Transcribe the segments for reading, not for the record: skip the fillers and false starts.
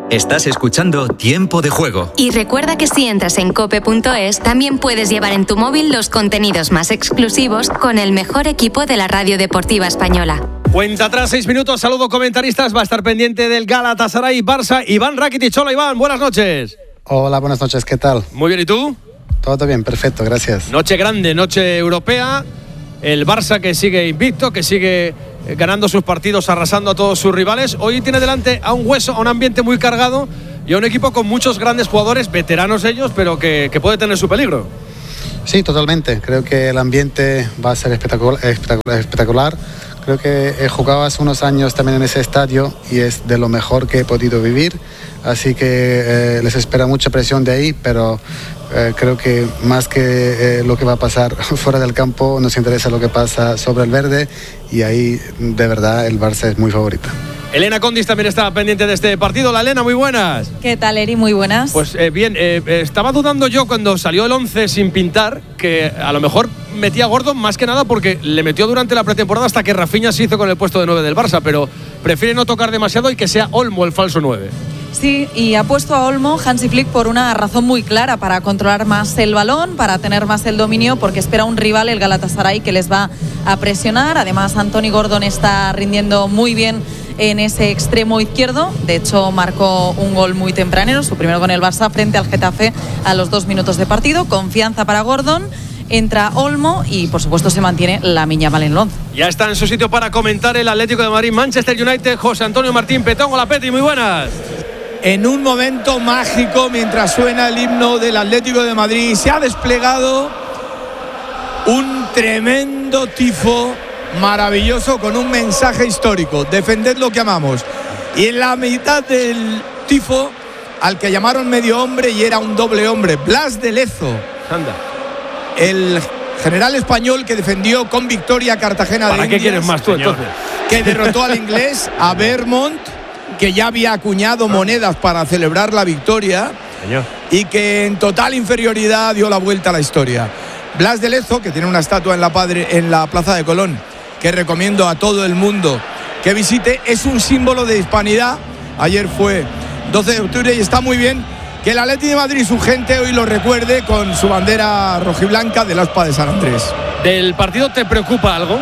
Estás escuchando Tiempo de Juego. Y recuerda que si entras en cope.es, también puedes llevar en tu móvil los contenidos más exclusivos con el mejor equipo de la radio deportiva española. Cuenta atrás, 6 minutos, saludo comentaristas, va a estar pendiente del Galatasaray Barça, Iván Rakitic. Hola Iván, buenas noches. Hola, buenas noches, ¿qué tal? Muy bien, ¿y tú? Todo bien, perfecto, gracias. Noche grande, noche europea, el Barça que sigue invicto, que sigue ganando sus partidos, arrasando a todos sus rivales. Hoy tiene delante a un hueso, a un ambiente muy cargado y a un equipo con muchos grandes jugadores, veteranos ellos, pero que puede tener su peligro. Sí, totalmente, creo que el ambiente va a ser espectacular. Creo que he jugado hace unos años también en ese estadio y es de lo mejor que he podido vivir, así que les espera mucha presión de ahí, pero creo que más que lo que va a pasar fuera del campo, nos interesa lo que pasa sobre el verde y ahí de verdad el Barça es muy favorito. Elena Condis también está pendiente de este partido. La Elena, muy buenas. ¿Qué tal, Eri? Muy buenas. Pues bien, estaba dudando yo cuando salió el 11 sin pintar, que a lo mejor metía a Gordon más que nada porque le metió durante la pretemporada hasta que Rafinha se hizo con el puesto de 9 del Barça, pero prefiere no tocar demasiado y que sea Olmo el falso 9. Sí, y ha puesto a Olmo Hansi Flick por una razón muy clara, para controlar más el balón, para tener más el dominio, porque espera un rival, el Galatasaray, que les va a presionar. Además, Anthony Gordon está rindiendo muy bien en ese extremo izquierdo. De hecho, marcó un gol muy tempranero, su primero con el Barça frente al Getafe a los 2 minutos de partido. Confianza para Gordon. Entra Olmo y, por supuesto, se mantiene Lamine Yamal en el 11. Ya está en su sitio para comentar el Atlético de Madrid, Manchester United, José Antonio Martín Petón. Hola, Peti, muy buenas. En un momento mágico, mientras suena el himno del Atlético de Madrid, se ha desplegado un tremendo tifo maravilloso con un mensaje histórico: defended lo que amamos. Y en la mitad del tifo, al que llamaron medio hombre y era un doble hombre, Blas de Lezo. Anda. El general español que defendió con victoria a Cartagena de Indias. ¿Para qué quieres más tú, entonces? Que derrotó al inglés, a Vermont, que ya había acuñado monedas para celebrar la victoria. Señor. Y que en total inferioridad dio la vuelta a la historia. Blas de Lezo, que tiene una estatua en la Plaza de Colón, que recomiendo a todo el mundo que visite, es un símbolo de hispanidad. Ayer fue 12 de octubre y está muy bien que el Atleti de Madrid y su gente hoy lo recuerde con su bandera rojiblanca del Aspa de San Andrés. ¿Del partido te preocupa algo?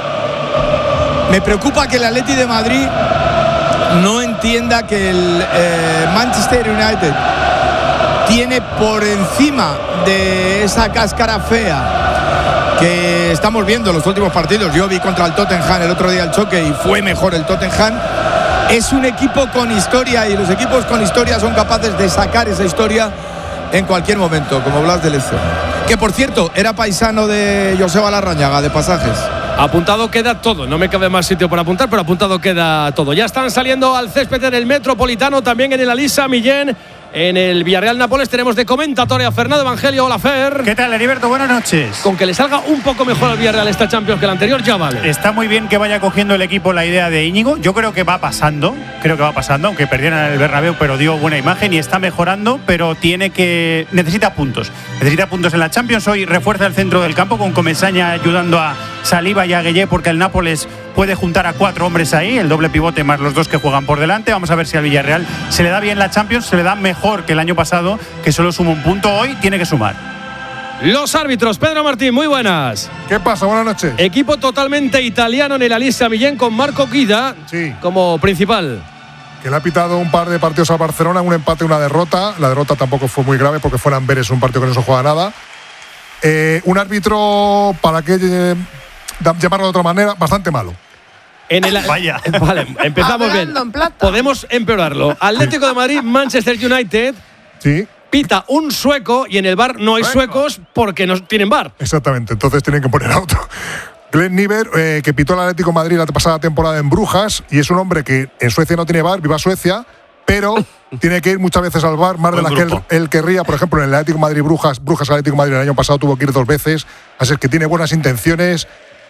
Me preocupa que el Atleti de Madrid no entienda que el Manchester United tiene por encima de esa cáscara fea que estamos viendo en los últimos partidos. Yo vi contra el Tottenham el otro día el choque y fue mejor el Tottenham. Es un equipo con historia y los equipos con historia son capaces de sacar esa historia en cualquier momento, como Blas de Lezo, que por cierto era paisano de Joseba Larrañaga, de Pasajes. Apuntado queda todo, no me cabe más sitio por apuntar, pero apuntado queda todo. Ya están saliendo al césped en el Metropolitano, también en el Alisa Millén. En el Villarreal Nápoles tenemos de comentatoria a Fernando Evangelio. Hola, Fer. ¿Qué tal, Heriberto? Buenas noches. Con que le salga un poco mejor al Villarreal esta Champions que el anterior, ya vale. Está muy bien que vaya cogiendo el equipo la idea de Íñigo. Yo creo que va pasando, aunque perdieran en el Bernabéu, pero dio buena imagen y está mejorando, pero necesita puntos. Necesita puntos en la Champions. Hoy refuerza el centro del campo con Comesaña ayudando a Saliba y a Gueye, porque el Nápoles puede juntar a 4 hombres ahí, el doble pivote más los 2 que juegan por delante. Vamos a ver si al Villarreal se le da bien la Champions, se le da mejor que el año pasado, que solo sumó un punto. Hoy tiene que sumar. Los árbitros, Pedro Martín, muy buenas. ¿Qué pasa? Buenas noches. Equipo totalmente italiano en el Alisa Millén con Marco Guida como principal. Que le ha pitado un par de partidos a Barcelona, un empate, una derrota. La derrota tampoco fue muy grave porque fue en Amberes, un partido que no se juega nada. Un árbitro, para que llamarlo de otra manera, bastante malo. Vaya. Vale, empezamos bien. Podemos empeorarlo. Atlético de Madrid, Manchester United. Sí. Pita un sueco y en el VAR no hay suecos porque no tienen VAR. Exactamente, entonces tienen que poner a otro. Glenn Niver, que pitó el Atlético de Madrid la pasada temporada en Brujas, y es un hombre que en Suecia no tiene VAR, viva Suecia, pero tiene que ir muchas veces al VAR, más de las que él querría. Por ejemplo, en el Atlético de Madrid Brujas Atlético de Madrid el año pasado tuvo que ir 2 veces, así es que tiene buenas intenciones,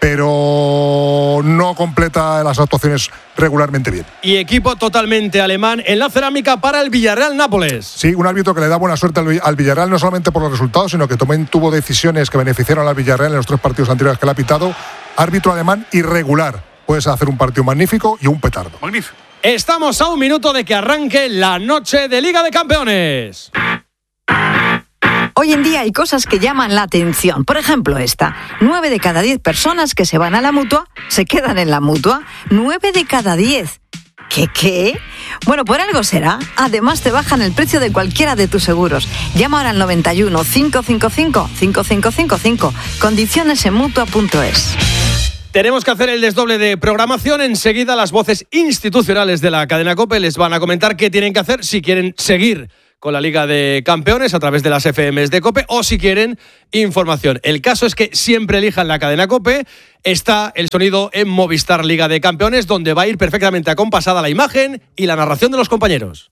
pero no completa las actuaciones regularmente bien. Y equipo totalmente alemán en la cerámica para el Villarreal Nápoles. Sí, un árbitro que le da buena suerte al Villarreal, no solamente por los resultados, sino que también tuvo decisiones que beneficiaron al Villarreal en los 3 partidos anteriores que le ha pitado. Árbitro alemán irregular. Puedes hacer un partido magnífico y un petardo. Magnífico. Estamos a un minuto de que arranque la noche de Liga de Campeones. Hoy en día hay cosas que llaman la atención. Por ejemplo, esta. 9 de cada 10 personas que se van a la Mutua se quedan en la Mutua. 9 de cada 10. ¿Qué? Bueno, por algo será. Además, te bajan el precio de cualquiera de tus seguros. Llama ahora al 91 555 5555. Condiciones en Mutua.es. Tenemos que hacer el desdoble de programación. Enseguida las voces institucionales de la cadena COPE les van a comentar qué tienen que hacer si quieren seguir con la Liga de Campeones a través de las FMs de COPE o si quieren información. El caso es que siempre elijan la cadena COPE. Está el sonido en Movistar Liga de Campeones, donde va a ir perfectamente acompasada la imagen y la narración de los compañeros.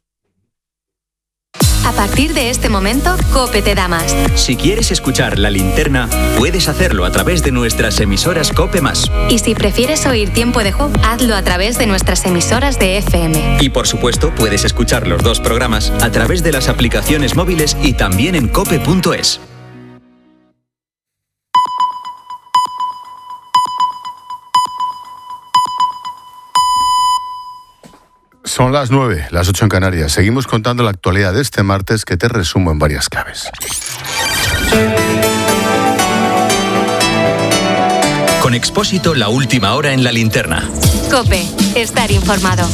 A partir de este momento, COPE te da más. Si quieres escuchar La Linterna, puedes hacerlo a través de nuestras emisoras COPE+. Y si prefieres oír Tiempo de Juego, hazlo a través de nuestras emisoras de FM. Y por supuesto, puedes escuchar los dos programas a través de las aplicaciones móviles y también en cope.es. Son las 9, las 8 en Canarias. Seguimos contando la actualidad de este martes, que te resumo en varias claves. Con Expósito, la última hora en La Linterna. COPE, estar informado.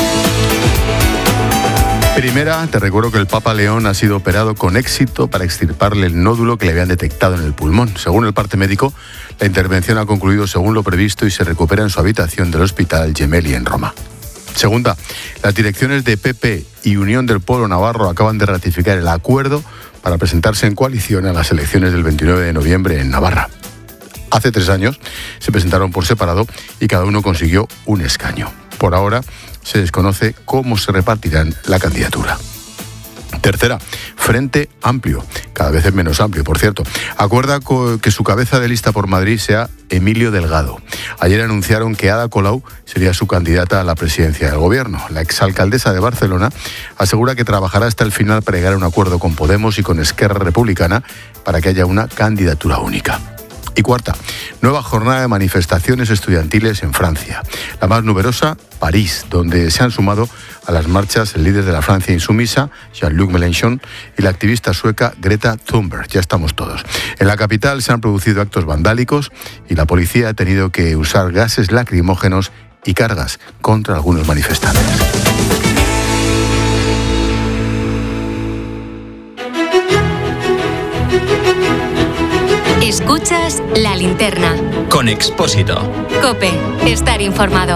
Primera, te recuerdo que el Papa León ha sido operado con éxito para extirparle el nódulo que le habían detectado en el pulmón. Según el parte médico, la intervención ha concluido según lo previsto y se recupera en su habitación del Hospital Gemelli en Roma. Segunda, las direcciones de PP y Unión del Pueblo Navarro acaban de ratificar el acuerdo para presentarse en coalición a las elecciones del 29 de noviembre en Navarra. Hace 3 años se presentaron por separado y cada uno consiguió un escaño. Por ahora se desconoce cómo se repartirán la candidatura. Tercera, Frente Amplio, cada vez es menos amplio, por cierto, acuerda que su cabeza de lista por Madrid sea Emilio Delgado. Ayer anunciaron que Ada Colau sería su candidata a la presidencia del gobierno. La exalcaldesa de Barcelona asegura que trabajará hasta el final para llegar a un acuerdo con Podemos y con Esquerra Republicana para que haya una candidatura única. Y cuarta, nueva jornada de manifestaciones estudiantiles en Francia. La más numerosa, París, donde se han sumado a las marchas el líder de la Francia insumisa, Jean-Luc Mélenchon, y la activista sueca Greta Thunberg. Ya estamos todos. En la capital se han producido actos vandálicos y la policía ha tenido que usar gases lacrimógenos y cargas contra algunos manifestantes. Escuchas La Linterna. Con Expósito. COPE, estar informado.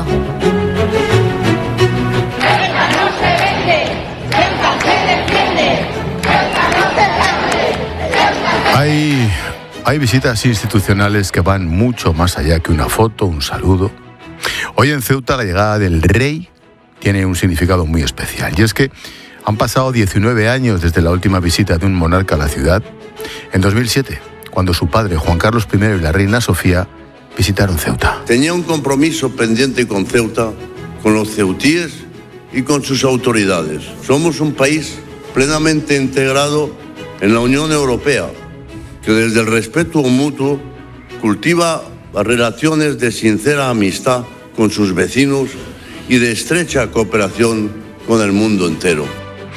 Hay visitas institucionales que van mucho más allá que una foto, un saludo. Hoy en Ceuta la llegada del rey tiene un significado muy especial. Y es que han pasado 19 años desde la última visita de un monarca a la ciudad. En 2007, cuando su padre, Juan Carlos I, y la reina Sofía visitaron Ceuta. Tenía un compromiso pendiente con Ceuta, con los ceutíes y con sus autoridades. Somos un país plenamente integrado en la Unión Europea, que desde el respeto mutuo cultiva relaciones de sincera amistad con sus vecinos y de estrecha cooperación con el mundo entero.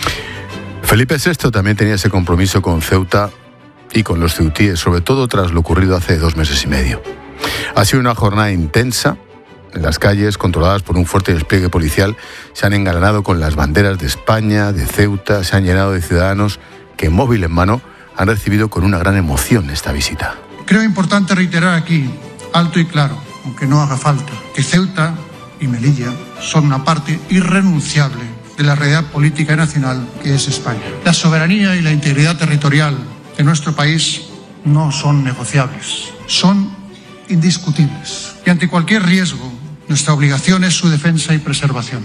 Felipe VI también tenía ese compromiso con Ceuta y con los ceutíes, sobre todo tras lo ocurrido hace 2 meses y medio. Ha sido una jornada intensa. En las calles, controladas por un fuerte despliegue policial, se han engalanado con las banderas de España, de Ceuta, se han llenado de ciudadanos que, móvil en mano, han recibido con una gran emoción esta visita. Creo importante reiterar aquí, alto y claro, aunque no haga falta, que Ceuta y Melilla son una parte irrenunciable de la realidad política nacional que es España. La soberanía y la integridad territorial de nuestro país no son negociables, son indiscutibles. Y ante cualquier riesgo, nuestra obligación es su defensa y preservación.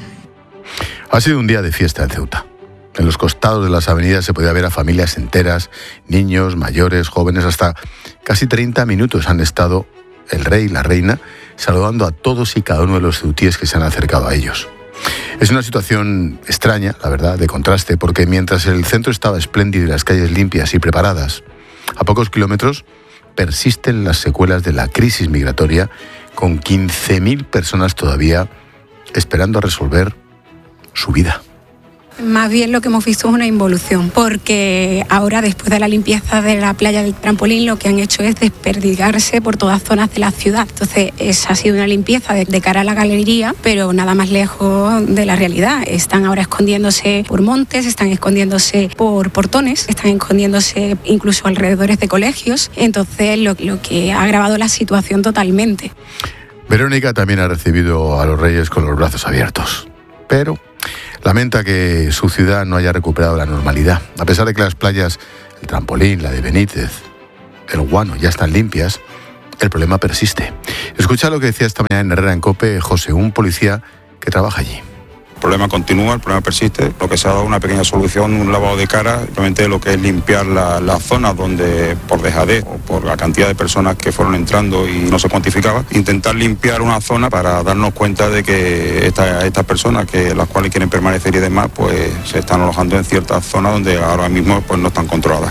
Ha sido un día de fiesta en Ceuta. En los costados de las avenidas se podía ver a familias enteras, niños, mayores, jóvenes, hasta casi 30 minutos han estado el rey y la reina saludando a todos y cada uno de los ceutíes que se han acercado a ellos. Es una situación extraña, la verdad, de contraste, porque mientras el centro estaba espléndido y las calles limpias y preparadas, a pocos kilómetros persisten las secuelas de la crisis migratoria, con 15.000 personas todavía esperando a resolver su vida. Más bien lo que hemos visto es una involución, porque ahora, después de la limpieza de la playa del Trampolín, lo que han hecho es desperdigarse por todas zonas de la ciudad. Entonces, esa ha sido una limpieza de cara a la galería, pero nada más lejos de la realidad. Están ahora escondiéndose por montes, están escondiéndose por portones, están escondiéndose incluso alrededores de colegios. Entonces, lo que ha agravado la situación totalmente. Verónica también ha recibido a los Reyes con los brazos abiertos, pero lamenta que su ciudad no haya recuperado la normalidad. A pesar de que las playas, el Trampolín, la de Benítez, el Guano ya están limpias, el problema persiste. Escucha lo que decía esta mañana en Herrera en COPE José, un policía que trabaja allí. El problema continúa, el problema persiste. Lo que se ha dado una pequeña solución, un lavado de cara, simplemente lo que es limpiar las zonas donde por dejadez o por la cantidad de personas que fueron entrando y no se cuantificaba, intentar limpiar una zona para darnos cuenta de que estas personas, que las cuales quieren permanecer y demás, pues se están alojando en ciertas zonas donde ahora mismo pues no están controladas.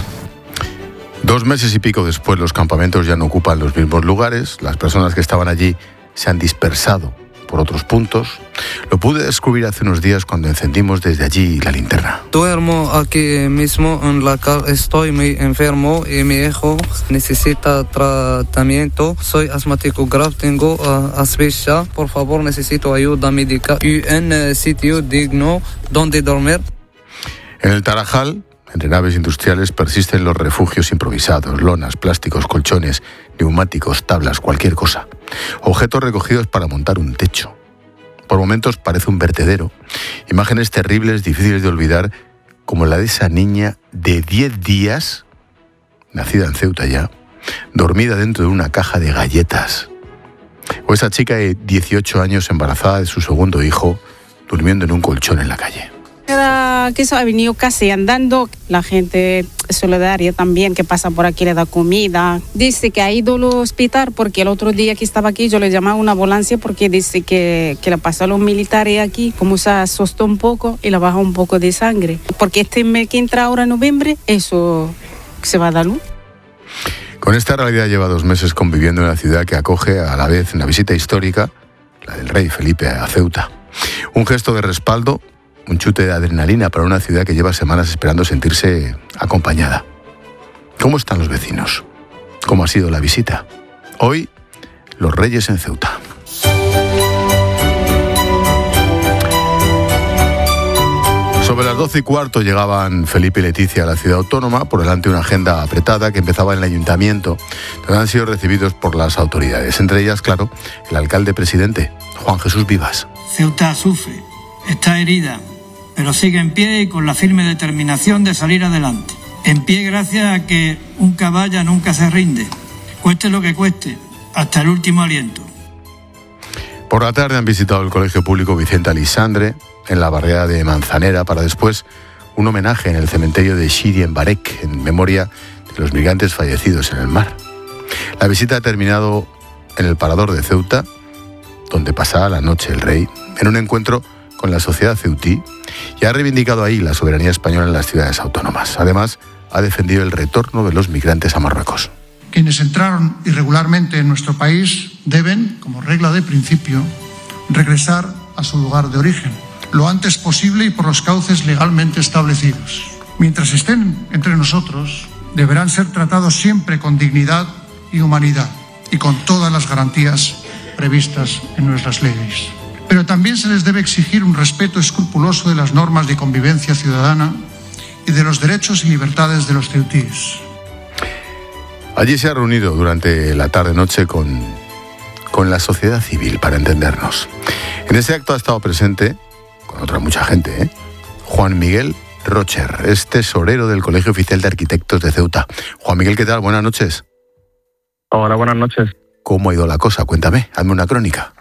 2 meses y pico después, los campamentos ya no ocupan los mismos lugares, las personas que estaban allí se han dispersado por otros puntos. Lo pude descubrir hace unos días cuando encendimos desde allí la linterna. Duermo aquí mismo en la casa, estoy muy enfermo y mi hijo necesita tratamiento. Soy asmático grave, tengo asfixia. Por favor, necesito ayuda médica y un sitio digno donde dormir. En el Tarajal, entre naves industriales, persisten los refugios improvisados, lonas, plásticos, colchones, neumáticos, tablas, cualquier cosa. Objetos recogidos para montar un techo. Por momentos parece un vertedero. Imágenes terribles, difíciles de olvidar, como la de esa niña de 10 días, nacida en Ceuta ya, dormida dentro de una caja de galletas. O esa chica de 18 años embarazada de su segundo hijo, durmiendo en un colchón en la calle. Que eso ha venido casi andando, la gente solidaria también que pasa por aquí le da comida. Dice que ha ido al hospital porque el otro día que estaba aquí yo le llamaba a una ambulancia porque dice que le pasó a los militares aquí, como se asustó un poco y le bajó un poco de sangre. Porque este mes que entra ahora en noviembre, eso se va a dar luz. Con esta realidad lleva 2 meses conviviendo en la ciudad que acoge a la vez una visita histórica, la del rey Felipe a Ceuta. Un gesto de respaldo, un chute de adrenalina para una ciudad que lleva semanas esperando sentirse acompañada. ¿Cómo están los vecinos? ¿Cómo ha sido la visita? Hoy, los Reyes en Ceuta. Sobre las 12:15 llegaban Felipe y Leticia a la ciudad autónoma, por delante una agenda apretada que empezaba en el ayuntamiento, donde han sido recibidos por las autoridades. Entre ellas, claro, el alcalde presidente, Juan Jesús Vivas. Ceuta sufre, está herida, pero sigue en pie y con la firme determinación de salir adelante. En pie gracias a que un caballa nunca se rinde, cueste lo que cueste, hasta el último aliento. Por la tarde han visitado el Colegio Público Vicente Alisandre, en la barriada de Manzanera, para después un homenaje en el cementerio de Shiri en Barek, en memoria de los migrantes fallecidos en el mar. La visita ha terminado en el Parador de Ceuta, donde pasaba la noche el rey, en un encuentro con la sociedad ceutí, y ha reivindicado ahí la soberanía española en las ciudades autónomas. Además, ha defendido el retorno de los migrantes a Marruecos. Quienes entraron irregularmente en nuestro país deben, como regla de principio, regresar a su lugar de origen lo antes posible y por los cauces legalmente establecidos. Mientras estén entre nosotros, deberán ser tratados siempre con dignidad y humanidad y con todas las garantías previstas en nuestras leyes. Pero también se les debe exigir un respeto escrupuloso de las normas de convivencia ciudadana y de los derechos y libertades de los ceutíes. Allí se ha reunido durante la tarde-noche con la sociedad civil, para entendernos. En ese acto ha estado presente, con otra mucha gente, Juan Miguel Rocher, es tesorero del Colegio Oficial de Arquitectos de Ceuta. Juan Miguel, ¿qué tal? Buenas noches. Hola, buenas noches. ¿Cómo ha ido la cosa? Cuéntame, hazme una crónica.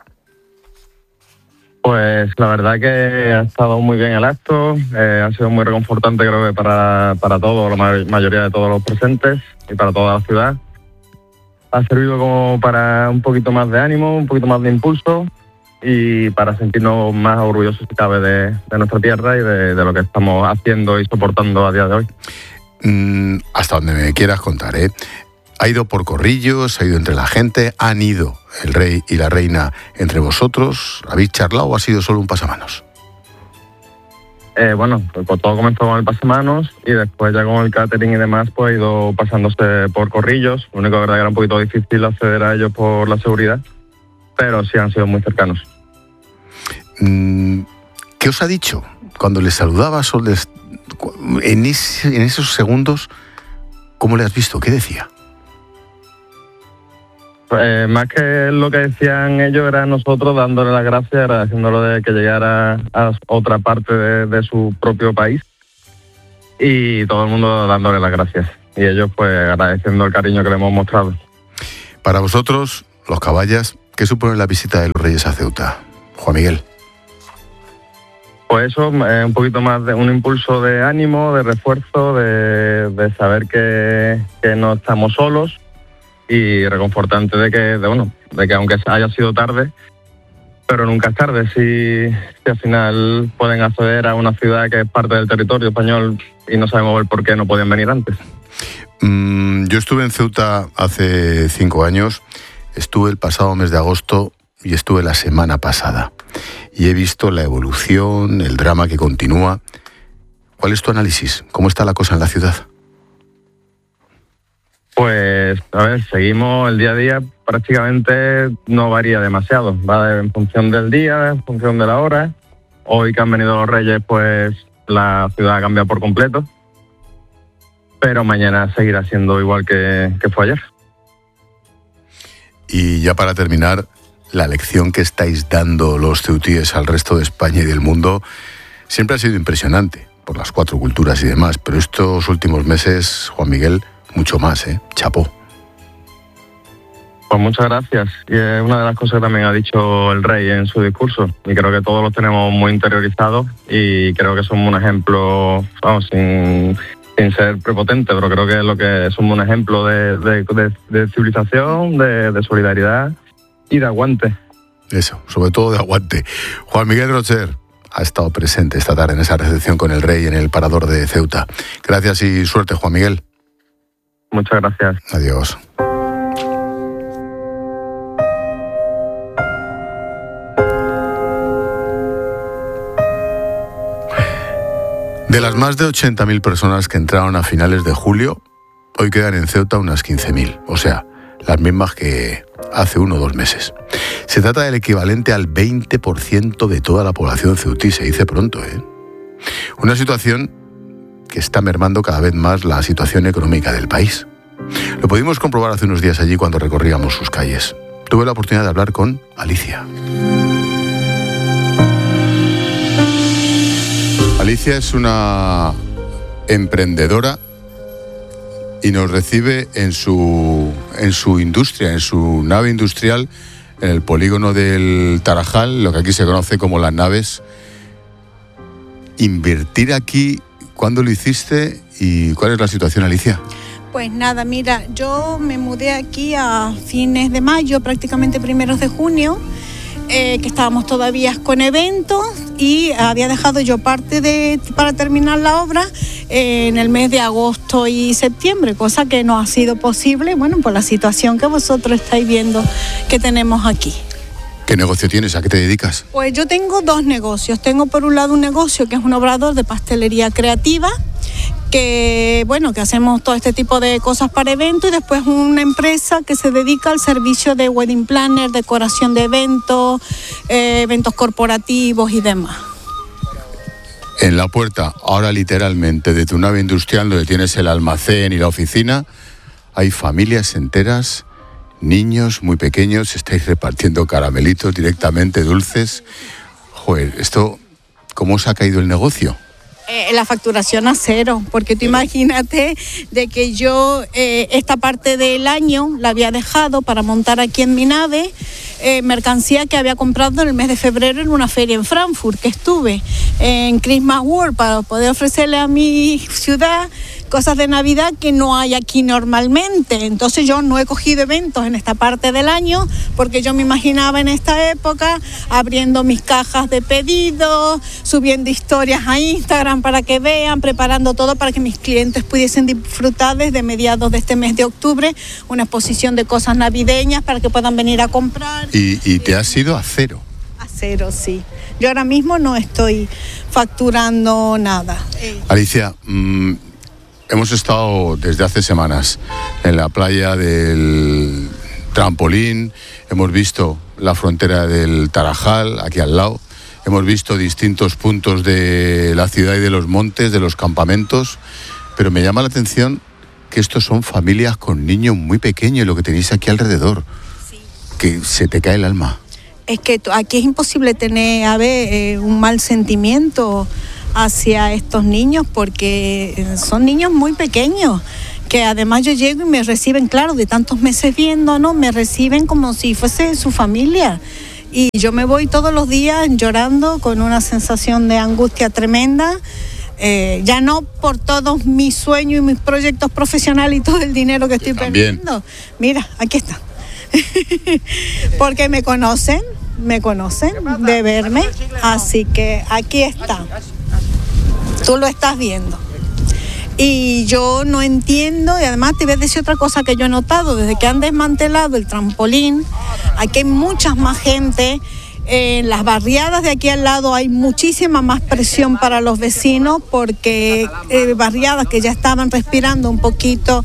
Pues la verdad que ha estado muy bien el acto, ha sido muy reconfortante creo que para todos, la mayoría de todos los presentes y para toda la ciudad. Ha servido como para un poquito más de ánimo, un poquito más de impulso y para sentirnos más orgullosos si cabe de nuestra tierra y de lo que estamos haciendo y soportando a día de hoy. Hasta donde me quieras contar, ¿Ha ido por corrillos? ¿Ha ido entre la gente? ¿Han ido el rey y la reina entre vosotros? ¿Habéis charlado o ha sido solo un pasamanos? Bueno, pues todo comenzó con el pasamanos y después ya con el catering y demás, pues ha ido pasándose por corrillos. Lo único que era un poquito difícil acceder a ellos por la seguridad, pero sí han sido muy cercanos. ¿Qué os ha dicho cuando les saludabas o en esos segundos? ¿Cómo le has visto? ¿Qué decía? Más que lo que decían ellos, era nosotros dándole las gracias, agradeciéndolo de que llegara a otra parte de su propio país y todo el mundo dándole las gracias. Y ellos pues agradeciendo el cariño que le hemos mostrado. Para vosotros, los caballas, ¿qué supone la visita de los Reyes a Ceuta? Juan Miguel. Pues eso, un poquito más de un impulso de ánimo, de refuerzo, de saber que no estamos solos. Y reconfortante de que aunque haya sido tarde, pero nunca es tarde si al final pueden acceder a una ciudad que es parte del territorio español y no sabemos el por qué no podían venir antes. Yo estuve en Ceuta hace 5 años, estuve el pasado mes de agosto y estuve la semana pasada. Y he visto la evolución, el drama que continúa. ¿Cuál es tu análisis? ¿Cómo está la cosa en la ciudad? Pues, a ver, seguimos el día a día, prácticamente no varía demasiado, va en función del día, en función de la hora. Hoy que han venido los Reyes, pues la ciudad ha cambiado por completo, pero mañana seguirá siendo igual que fue ayer. Y ya para terminar, la lección que estáis dando los ceutíes al resto de España y del mundo siempre ha sido impresionante, por las 4 culturas y demás, pero estos últimos meses, Juan Miguel, mucho más, chapó. Pues muchas gracias. Y es una de las cosas que también ha dicho el rey en su discurso. Y creo que todos los tenemos muy interiorizados y creo que somos un ejemplo, vamos, sin ser prepotente, pero creo que es lo que somos un ejemplo de civilización, de solidaridad y de aguante. Eso, sobre todo de aguante. Juan Miguel Rocher ha estado presente esta tarde en esa recepción con el rey en el Parador de Ceuta. Gracias y suerte, Juan Miguel. Muchas gracias. Adiós. De las más de 80.000 personas que entraron a finales de julio, hoy quedan en Ceuta unas 15.000, o sea, las mismas que hace 1 o 2 meses. Se trata del equivalente al 20% de toda la población ceutí, se dice pronto, Una situación que está mermando cada vez más la situación económica del país. Lo pudimos comprobar hace unos días allí cuando recorríamos sus calles. Tuve la oportunidad de hablar con Alicia. Alicia es una emprendedora y nos recibe en su industria, en su nave industrial, en el polígono del Tarajal, lo que aquí se conoce como las naves. Invertir aquí, ¿cuándo lo hiciste y cuál es la situación, Alicia? Pues nada, mira, yo me mudé aquí a fines de mayo, prácticamente primeros de junio, que estábamos todavía con eventos y había dejado yo parte para terminar la obra en el mes de agosto y septiembre, cosa que no ha sido posible, bueno, por la situación que vosotros estáis viendo que tenemos aquí. ¿Qué negocio tienes? ¿A qué te dedicas? Pues yo tengo 2 negocios. Tengo por un lado un negocio que es un obrador de pastelería creativa, que hacemos todo este tipo de cosas para eventos, y después una empresa que se dedica al servicio de wedding planner, decoración de eventos, eventos corporativos y demás. En la puerta, ahora literalmente, de tu nave industrial donde tienes el almacén y la oficina, hay familias enteras, niños muy pequeños, estáis repartiendo caramelitos directamente, dulces. Joder, esto, ¿cómo os ha caído el negocio? La facturación a 0, porque tú imagínate de que yo esta parte del año la había dejado para montar aquí en mi nave mercancía que había comprado en el mes de febrero en una feria en Frankfurt, que estuve en Christmas World para poder ofrecerle a mi ciudad cosas de Navidad que no hay aquí normalmente. Entonces yo no he cogido eventos en esta parte del año porque yo me imaginaba en esta época abriendo mis cajas de pedidos, subiendo historias a Instagram para que vean, preparando todo para que mis clientes pudiesen disfrutar desde mediados de este mes de octubre una exposición de cosas navideñas para que puedan venir a comprar. ¿Y te has ido a 0? A 0, sí. Yo ahora mismo no estoy facturando nada. Alicia, hemos estado desde hace semanas en la playa del Trampolín, hemos visto la frontera del Tarajal, aquí al lado, hemos visto distintos puntos de la ciudad y de los montes, de los campamentos, pero me llama la atención que estos son familias con niños muy pequeños, lo que tenéis aquí alrededor, que se te cae el alma. Es que aquí es imposible tener, un mal sentimiento hacia estos niños porque son niños muy pequeños, que además yo llego y me reciben, claro, de tantos meses viéndonos, me reciben como si fuese su familia. Y yo me voy todos los días llorando con una sensación de angustia tremenda, ya no por todos mis sueños y mis proyectos profesionales y todo el dinero que estoy perdiendo. Mira, aquí está. Porque me conocen de verme, así que aquí está. Tú lo estás viendo. Y yo no entiendo, y además te voy a decir otra cosa que yo he notado, desde que han desmantelado el trampolín, aquí hay mucha más gente, en las barriadas de aquí al lado hay muchísima más presión para los vecinos, porque barriadas que ya estaban respirando un poquito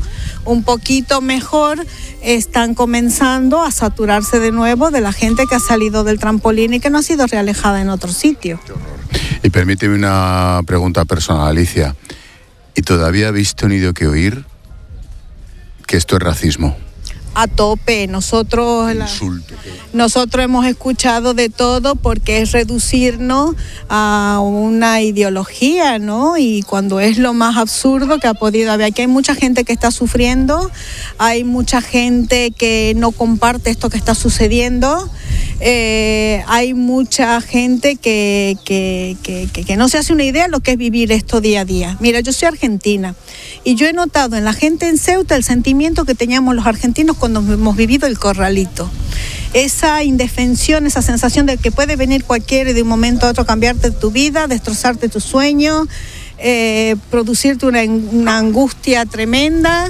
mejor, están comenzando a saturarse de nuevo de la gente que ha salido del trampolín y que no ha sido realejada en otro sitio. Y permíteme una pregunta personal, Alicia. ¿Y todavía habéis tenido que oír que esto es racismo? A tope, nosotros hemos escuchado de todo porque es reducirnos a una ideología, ¿no? Y cuando es lo más absurdo que ha podido haber. Aquí hay mucha gente que está sufriendo, hay mucha gente que no comparte esto que está sucediendo, hay mucha gente que no se hace una idea de lo que es vivir esto día a día. Mira, yo soy argentina y yo he notado en la gente en Ceuta el sentimiento que teníamos los argentinos cuando hemos vivido el corralito. Esa indefensión, esa sensación de que puede venir cualquiera y de un momento a otro cambiarte tu vida, destrozarte tus sueños, producirte una angustia tremenda.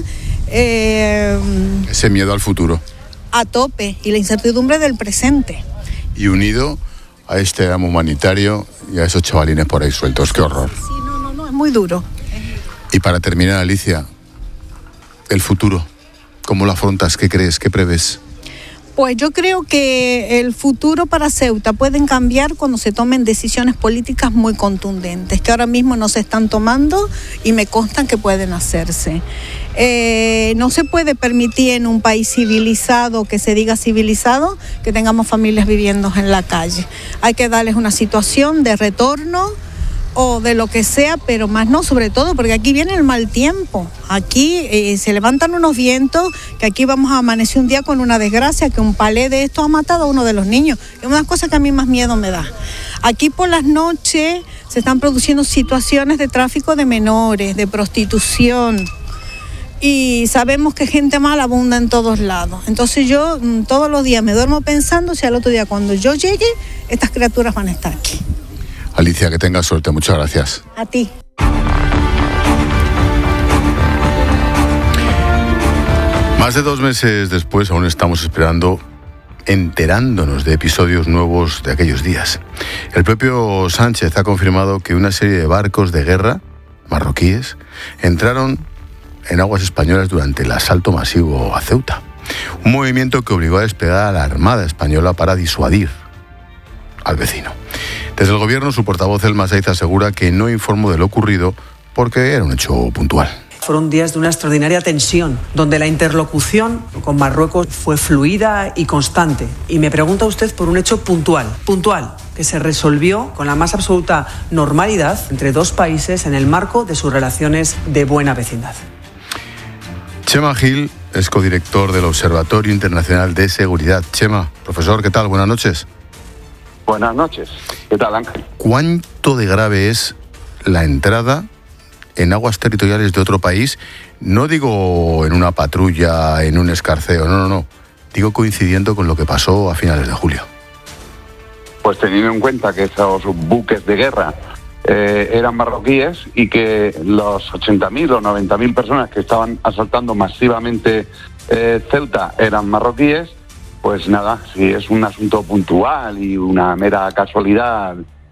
Ese miedo al futuro. A tope, y la incertidumbre del presente. Y unido a este drama humanitario y a esos chavalines por ahí sueltos. ¡Qué horror! Sí, no, es muy duro. Y para terminar, Alicia, el futuro, ¿cómo lo afrontas? ¿Qué crees? ¿Qué prevés? Pues yo creo que el futuro para Ceuta pueden cambiar cuando se tomen decisiones políticas muy contundentes, que ahora mismo no se están tomando y me constan que pueden hacerse. No se puede permitir en un país civilizado, que se diga civilizado, que tengamos familias viviendo en la calle. Hay que darles una situación de retorno o de lo que sea, pero más no, sobre todo porque aquí viene el mal tiempo. Aquí se levantan unos vientos, que aquí vamos a amanecer un día con una desgracia, que un palé de esto ha matado a uno de los niños. Es una cosa que a mí más miedo me da. Aquí por las noches se están produciendo situaciones de tráfico de menores, de prostitución, y sabemos que gente mala abunda en todos lados. Entonces yo todos los días me duermo pensando si al otro día cuando yo llegue, estas criaturas van a estar aquí. Alicia, que tengas suerte. Muchas gracias. A ti. Más de 2 meses después, aún estamos esperando, enterándonos de episodios nuevos de aquellos días. El propio Sánchez ha confirmado que una serie de barcos de guerra marroquíes entraron en aguas españolas durante el asalto masivo a Ceuta. Un movimiento que obligó a desplegar a la Armada Española para disuadir al vecino. Desde el gobierno, su portavoz Elma Saiz asegura que no informó de lo ocurrido porque era un hecho puntual. Fueron días de una extraordinaria tensión, donde la interlocución con Marruecos fue fluida y constante. Y me pregunta usted por un hecho puntual, que se resolvió con la más absoluta normalidad entre dos países en el marco de sus relaciones de buena vecindad. Chema Gil es codirector del Observatorio Internacional de Seguridad. Chema, profesor, ¿qué tal? Buenas noches. Buenas noches. ¿Qué tal, Ángel? ¿Cuánto de grave es la entrada en aguas territoriales de otro país? No digo en una patrulla, en un escarceo, no. Digo coincidiendo con lo que pasó a finales de julio. Pues teniendo en cuenta que esos buques de guerra eran marroquíes y que los 80.000 o 90.000 personas que estaban asaltando masivamente Ceuta eran marroquíes, pues nada, si es un asunto puntual y una mera casualidad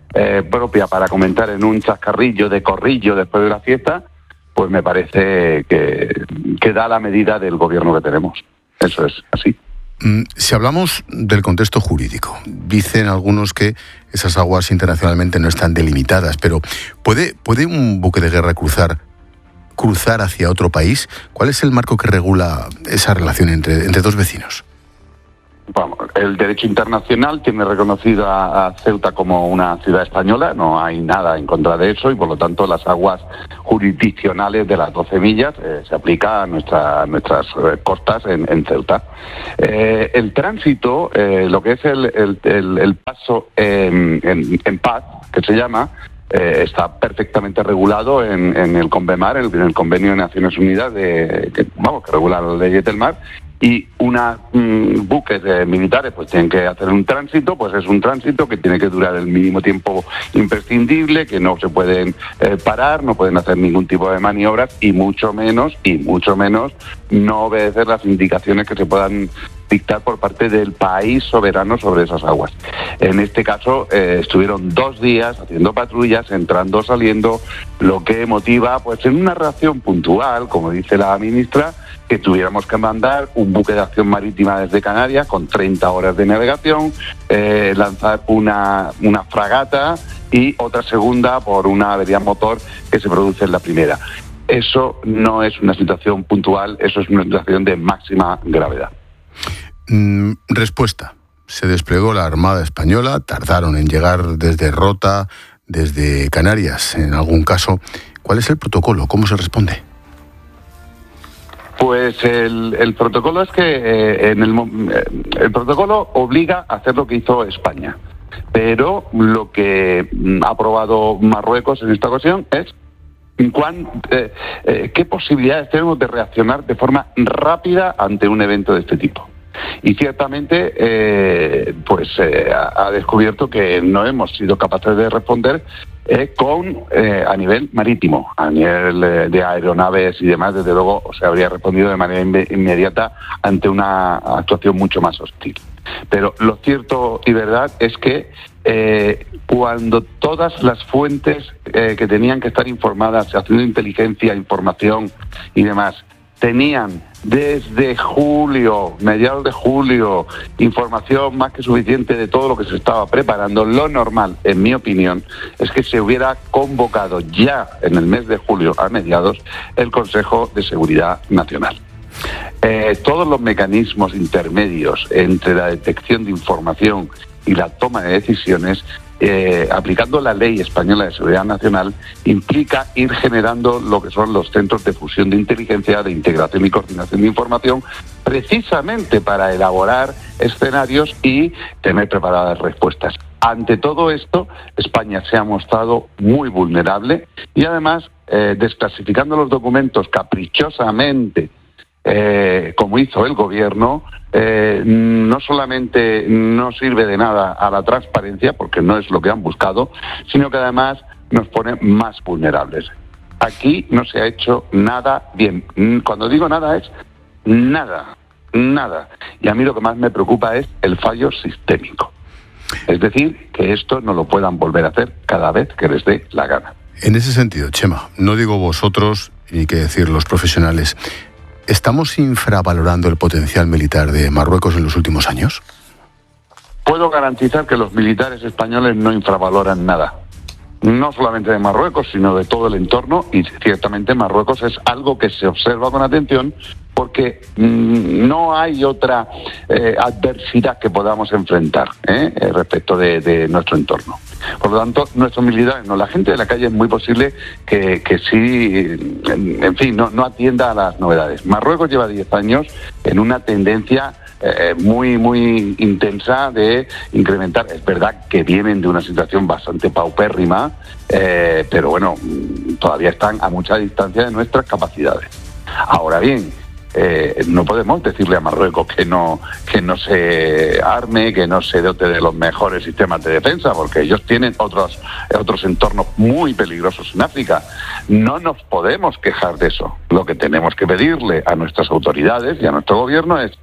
propia para comentar en un chascarrillo de corrillo después de la fiesta, pues me parece que da la medida del gobierno que tenemos. Eso es así. Si hablamos del contexto jurídico, dicen algunos que esas aguas internacionalmente no están delimitadas, pero ¿puede un buque de guerra cruzar hacia otro país? ¿Cuál es el marco que regula esa relación entre dos vecinos? Vamos, el derecho internacional tiene reconocido a Ceuta como una ciudad española, no hay nada en contra de eso y por lo tanto las aguas jurisdiccionales de las 12 millas se aplican a nuestras costas en Ceuta. El tránsito, lo que es el paso en paz, que se llama, está perfectamente regulado en el CONVEMAR, en el Convenio de Naciones Unidas que regula las leyes del mar. Y buques militares pues tienen que hacer un tránsito, pues es un tránsito que tiene que durar el mínimo tiempo imprescindible, que no se pueden parar, no pueden hacer ningún tipo de maniobras y mucho menos no obedecer las indicaciones que se puedan dictar por parte del país soberano sobre esas aguas. En este caso estuvieron 2 días haciendo patrullas, entrando, saliendo, lo que motiva pues en una reacción puntual, como dice la ministra, que tuviéramos que mandar un buque de acción marítima desde Canarias con 30 horas de navegación, lanzar una fragata y otra segunda por una avería motor que se produce en la primera. Eso no es una situación puntual, eso es una situación de máxima gravedad. Respuesta. Se desplegó la Armada Española, tardaron en llegar desde Rota, desde Canarias, en algún caso. ¿Cuál es el protocolo? ¿Cómo se responde? Pues el protocolo es que el protocolo obliga a hacer lo que hizo España, pero lo que ha aprobado Marruecos en esta ocasión es qué posibilidades tenemos de reaccionar de forma rápida ante un evento de este tipo. Y ciertamente ha descubierto que no hemos sido capaces de responder a nivel marítimo, a nivel de aeronaves y demás. Desde luego se habría respondido de manera inmediata ante una actuación mucho más hostil. Pero lo cierto y verdad es que cuando todas las fuentes que tenían que estar informadas, haciendo inteligencia, información y demás, tenían desde mediados de julio, información más que suficiente de todo lo que se estaba preparando, lo normal, en mi opinión, es que se hubiera convocado ya en el mes de julio, a mediados, el Consejo de Seguridad Nacional. Todos los mecanismos intermedios entre la detección de información y la toma de decisiones, aplicando la Ley Española de Seguridad Nacional, implica ir generando lo que son los centros de fusión de inteligencia, de integración y coordinación de información, precisamente para elaborar escenarios y tener preparadas respuestas. Ante todo esto, España se ha mostrado muy vulnerable y además, desclasificando los documentos caprichosamente, como hizo el gobierno, no solamente no sirve de nada a la transparencia, porque no es lo que han buscado, sino que además nos pone más vulnerables. Aquí no se ha hecho nada bien. Cuando digo nada es nada. Y a mí lo que más me preocupa es el fallo sistémico. Es decir, que esto no lo puedan volver a hacer cada vez que les dé la gana. En ese sentido, Chema, no digo vosotros, ni que decir los profesionales, ¿estamos infravalorando el potencial militar de Marruecos en los últimos años? Puedo garantizar que los militares españoles no infravaloran nada. No solamente de Marruecos, sino de todo el entorno, y ciertamente Marruecos es algo que se observa con atención porque no hay otra adversidad que podamos enfrentar respecto de nuestro entorno. Por lo tanto, nuestros militares, la gente de la calle es muy posible que sí, en fin, no atienda a las novedades. Marruecos lleva 10 años en una tendencia muy intensa de incrementar. Es verdad que vienen de una situación bastante paupérrima, pero bueno, todavía están a mucha distancia de nuestras capacidades. Ahora bien, no podemos decirle a Marruecos que no se arme, que no se dote de los mejores sistemas de defensa, porque ellos tienen otros entornos muy peligrosos en África. No nos podemos quejar de eso. Lo que tenemos que pedirle a nuestras autoridades y a nuestro gobierno es: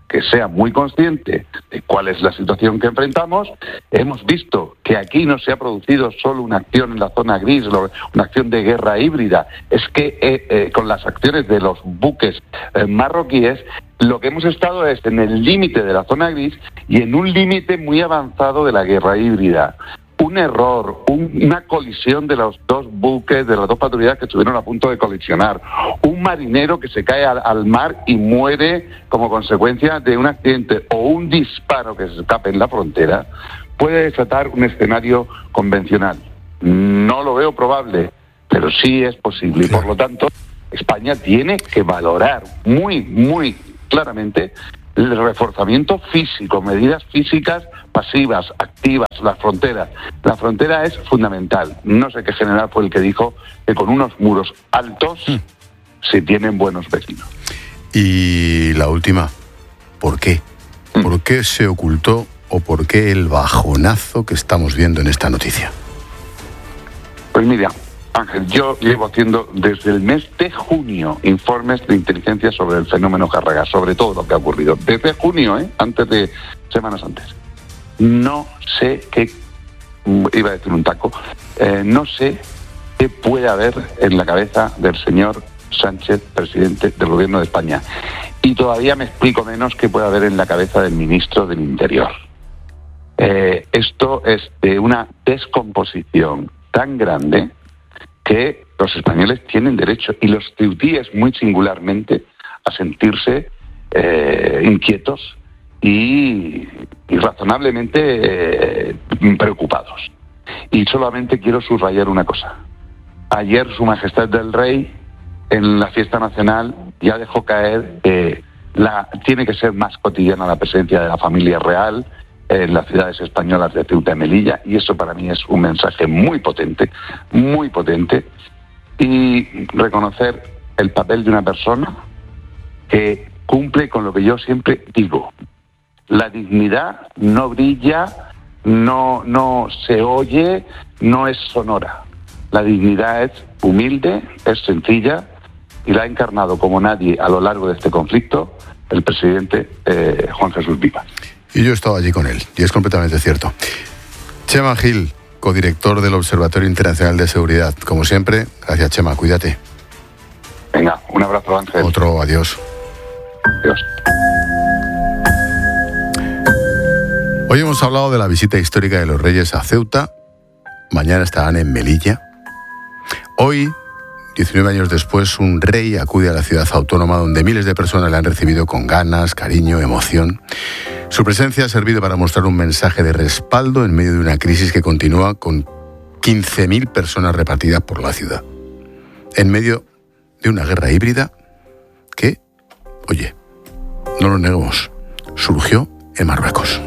que sea muy consciente de cuál es la situación que enfrentamos. Hemos visto que aquí no se ha producido solo una acción en la zona gris, una acción de guerra híbrida. Es que con las acciones de los buques marroquíes, lo que hemos estado es en el límite de la zona gris y en un límite muy avanzado de la guerra híbrida. Un error, una colisión de los dos buques, de las dos patrullas que estuvieron a punto de colisionar, un marinero que se cae al mar y muere como consecuencia de un accidente o un disparo que se escape en la frontera, puede desatar un escenario convencional. No lo veo probable, pero sí es posible. Y por lo tanto, España tiene que valorar muy, muy claramente el reforzamiento físico, medidas físicas pasivas, activas, las fronteras. La frontera es fundamental. No sé qué general fue el que dijo que con unos muros altos se tienen buenos vecinos. Y la última, ¿por qué? ¿Por qué se ocultó o por qué el bajonazo que estamos viendo en esta noticia? Pues mira, Ángel, yo llevo haciendo desde el mes de junio informes de inteligencia sobre el fenómeno Jarraga, sobre todo lo que ha ocurrido. Desde junio, antes de semanas antes. No sé qué, iba a decir un taco, no sé qué puede haber en la cabeza del señor Sánchez, presidente del Gobierno de España. Y todavía me explico menos qué puede haber en la cabeza del ministro del Interior. Esto es de una descomposición tan grande que los españoles tienen derecho, y los ceutíes muy singularmente, a sentirse inquietos y razonablemente preocupados. Y solamente quiero subrayar una cosa. Ayer Su Majestad el Rey, en la fiesta nacional, ya dejó caer que tiene que ser más cotidiana la presencia de la familia real en las ciudades españolas de Ceuta y Melilla, y eso para mí es un mensaje muy potente, y reconocer el papel de una persona que cumple con lo que yo siempre digo. La dignidad no brilla, no se oye, no es sonora. La dignidad es humilde, es sencilla, y la ha encarnado como nadie a lo largo de este conflicto el presidente Juan Jesús Vivas. Y yo he estado allí con él, y es completamente cierto. Chema Gil, codirector del Observatorio Internacional de Seguridad. Como siempre, gracias, Chema, cuídate. Venga, un abrazo, Ángel. Otro, adiós. Adiós. Hoy hemos hablado de la visita histórica de los Reyes a Ceuta. Mañana estarán en Melilla. Hoy, 19 años después, un rey acude a la ciudad autónoma donde miles de personas le han recibido con ganas, cariño, emoción. Su presencia ha servido para mostrar un mensaje de respaldo en medio de una crisis que continúa con 15.000 personas repartidas por la ciudad. En medio de una guerra híbrida que, oye, no lo neguemos, surgió en Marruecos.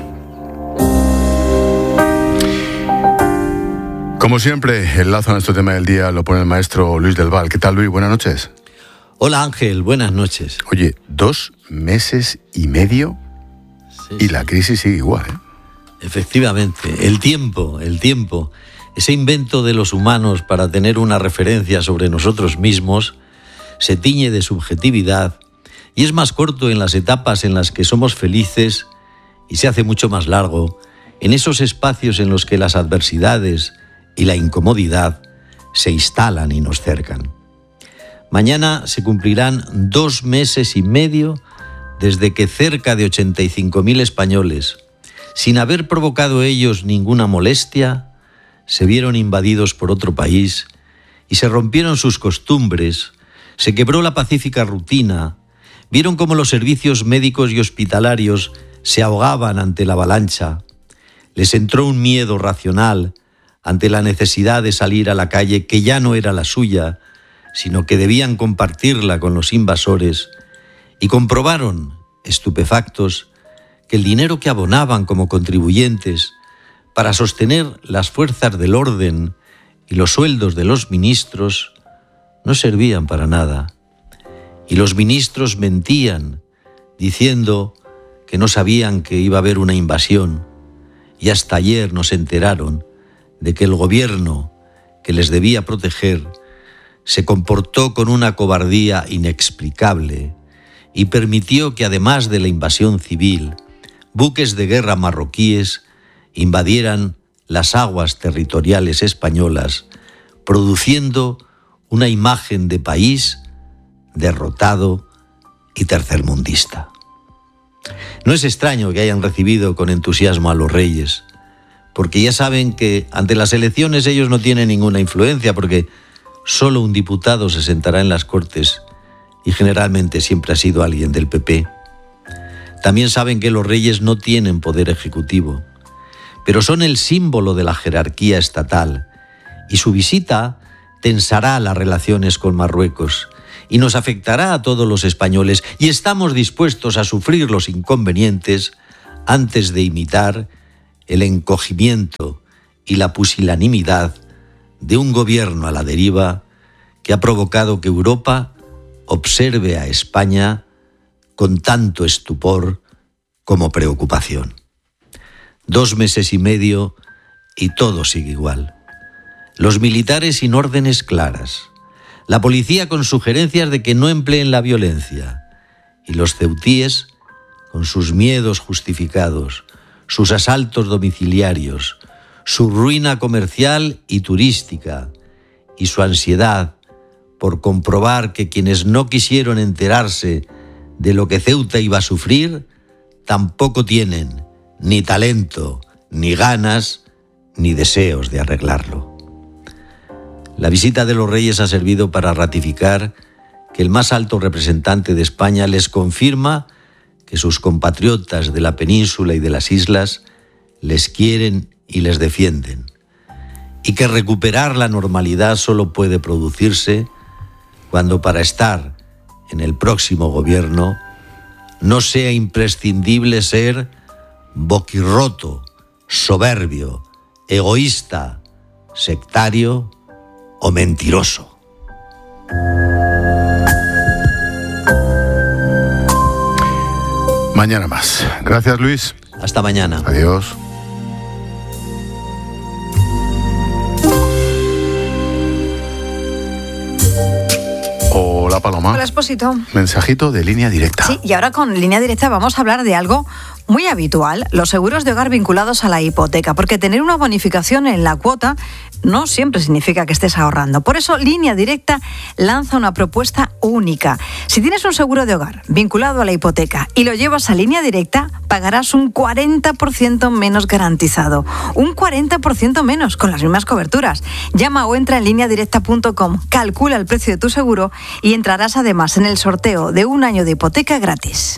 Como siempre, el lazo a nuestro tema del día lo pone el maestro Luis del Val. ¿Qué tal, Luis? Buenas noches. Hola, Ángel. Buenas noches. Oye, 2 meses y medio y la crisis sigue igual, ¿eh? Efectivamente. El tiempo, ese invento de los humanos para tener una referencia sobre nosotros mismos, se tiñe de subjetividad y es más corto en las etapas en las que somos felices y se hace mucho más largo en esos espacios en los que las adversidades y la incomodidad se instalan y nos cercan. Mañana se cumplirán 2 meses y medio desde que cerca de 85.000 españoles, sin haber provocado ellos ninguna molestia, se vieron invadidos por otro país y se rompieron sus costumbres, se quebró la pacífica rutina, vieron cómo los servicios médicos y hospitalarios se ahogaban ante la avalancha, les entró un miedo racional ante la necesidad de salir a la calle que ya no era la suya, sino que debían compartirla con los invasores, y comprobaron, estupefactos, que el dinero que abonaban como contribuyentes para sostener las fuerzas del orden y los sueldos de los ministros no servían para nada. Y los ministros mentían, diciendo que no sabían que iba a haber una invasión, y hasta ayer nos enteraron de que el gobierno que les debía proteger se comportó con una cobardía inexplicable y permitió que, además de la invasión civil, buques de guerra marroquíes invadieran las aguas territoriales españolas, produciendo una imagen de país derrotado y tercermundista. No es extraño que hayan recibido con entusiasmo a los reyes, porque ya saben que ante las elecciones ellos no tienen ninguna influencia, porque solo un diputado se sentará en las Cortes y generalmente siempre ha sido alguien del PP. También saben que los reyes no tienen poder ejecutivo, pero son el símbolo de la jerarquía estatal y su visita tensará las relaciones con Marruecos y nos afectará a todos los españoles, y estamos dispuestos a sufrir los inconvenientes antes de imitar el encogimiento y la pusilanimidad de un gobierno a la deriva que ha provocado que Europa observe a España con tanto estupor como preocupación. 2 meses y medio y todo sigue igual. Los militares sin órdenes claras, la policía con sugerencias de que no empleen la violencia y los ceutíes con sus miedos justificados, sus asaltos domiciliarios, su ruina comercial y turística y su ansiedad por comprobar que quienes no quisieron enterarse de lo que Ceuta iba a sufrir tampoco tienen ni talento, ni ganas, ni deseos de arreglarlo. La visita de los reyes ha servido para ratificar que el más alto representante de España les confirma que sus compatriotas de la península y de las islas les quieren y les defienden, y que recuperar la normalidad solo puede producirse cuando para estar en el próximo gobierno no sea imprescindible ser boquirroto, soberbio, egoísta, sectario o mentiroso. Mañana más. Gracias, Luis. Hasta mañana. Adiós. Hola, Paloma. Hola, Expósito. Mensajito de Línea Directa. Sí, y ahora con Línea Directa vamos a hablar de algo muy habitual, los seguros de hogar vinculados a la hipoteca, porque tener una bonificación en la cuota no siempre significa que estés ahorrando. Por eso, Línea Directa lanza una propuesta única. Si tienes un seguro de hogar vinculado a la hipoteca y lo llevas a Línea Directa, pagarás un 40% menos garantizado. Un 40% menos, con las mismas coberturas. Llama o entra en lineadirecta.com, calcula el precio de tu seguro y entrarás además en el sorteo de 1 año de hipoteca gratis.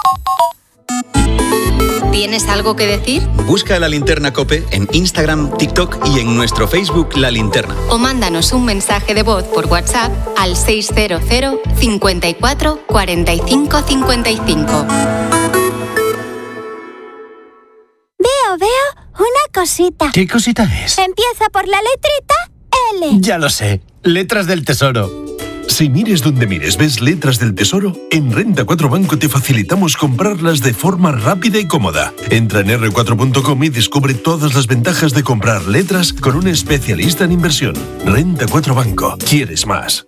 ¿Tienes algo que decir? Busca La Linterna COPE en Instagram, TikTok y en nuestro Facebook La Linterna. O mándanos un mensaje de voz por WhatsApp al 600 54 45 55. Veo una cosita. ¿Qué cosita es? Empieza por la letrita L. Ya lo sé, letras del tesoro. Si mires donde mires ves letras del tesoro, en Renta 4 Banco te facilitamos comprarlas de forma rápida y cómoda. Entra en r4.com y descubre todas las ventajas de comprar letras con un especialista en inversión. Renta 4 Banco. ¿Quieres más?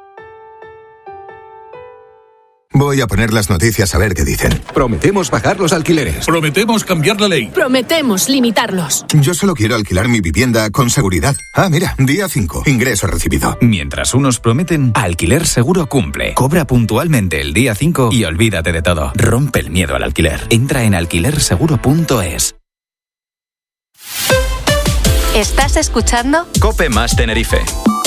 Voy a poner las noticias a ver qué dicen. Prometemos bajar los alquileres. Prometemos cambiar la ley. Prometemos limitarlos. Yo solo quiero alquilar mi vivienda con seguridad. Ah, mira, día 5, ingreso recibido. Mientras unos prometen, Alquiler Seguro cumple. Cobra puntualmente el día 5 y olvídate de todo. Rompe el miedo al alquiler. Entra en alquilerseguro.es. ¿Estás escuchando? COPE más Tenerife.